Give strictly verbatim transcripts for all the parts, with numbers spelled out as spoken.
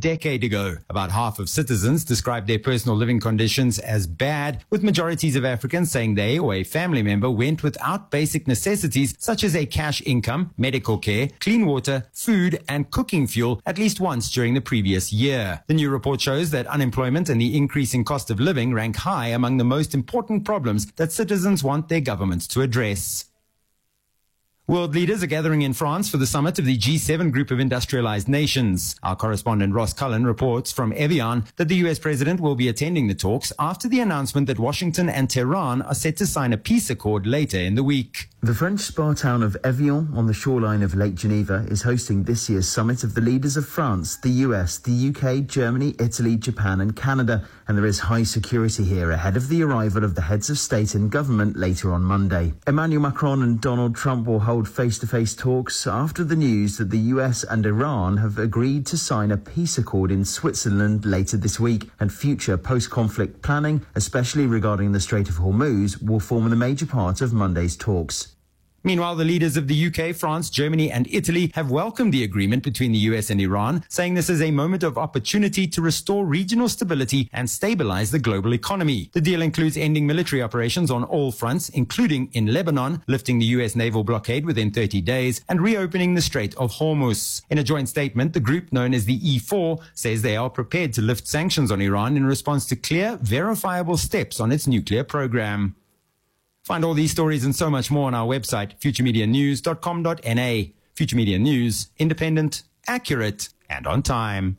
decade ago. About half of citizens described their personal living conditions as bad, with majorities of Africans saying they or a family member went without basic necessities such as a cash income, medical care, clean water, food, and cooking fuel at least once during the previous year. The new report shows that unemployment and the increase in cost of living rank high among the most important problems that citizens want their governments to address. World leaders are gathering in France for the summit of the G seven group of industrialized nations. Our correspondent Ross Cullen reports from Evian that the U S president will be attending the talks after the announcement that Washington and Tehran are set to sign a peace accord later in the week. The French spa town of Evian on the shoreline of Lake Geneva is hosting this year's summit of the leaders of France, the U S, the U K, Germany, Italy, Japan and Canada, and there is high security here ahead of the arrival of the heads of state and government later on Monday. Emmanuel Macron and Donald Trump will hold face-to-face talks after the news that the U S and Iran have agreed to sign a peace accord in Switzerland later this week, and future post-conflict planning, especially regarding the Strait of Hormuz, will form a major part of Monday's talks. Meanwhile, the leaders of the U K, France, Germany and Italy have welcomed the agreement between the U S and Iran, saying this is a moment of opportunity to restore regional stability and stabilize the global economy. The deal includes ending military operations on all fronts, including in Lebanon, lifting the U S naval blockade within thirty days, and reopening the Strait of Hormuz. In a joint statement, the group known as the E four says they are prepared to lift sanctions on Iran in response to clear, verifiable steps on its nuclear program. Find all these stories and so much more on our website, future media news dot com dot n a. Future Media News, independent, accurate, and on time.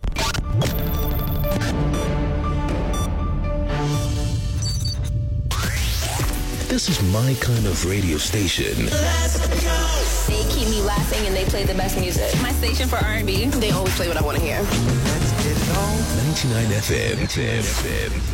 This is my kind of radio station. Let's go. They keep me laughing and they play the best music. My station for R and B. They always play what I want to hear. ninety-nine F M.